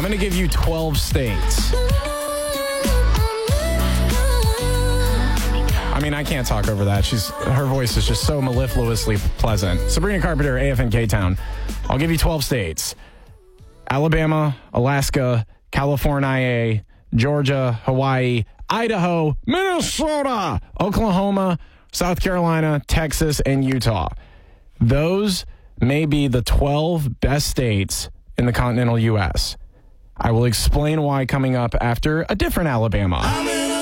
going to give you 12 states. I mean, I can't talk over that. Her voice is just so mellifluously pleasant. Sabrina Carpenter, AFN K-Town. I'll give you 12 states. Alabama, Alaska, California, Georgia, Hawaii, Idaho, Minnesota, Oklahoma, South Carolina, Texas, and Utah. Those may be the 12 best states in the continental U.S. I will explain why coming up after a different Alabama.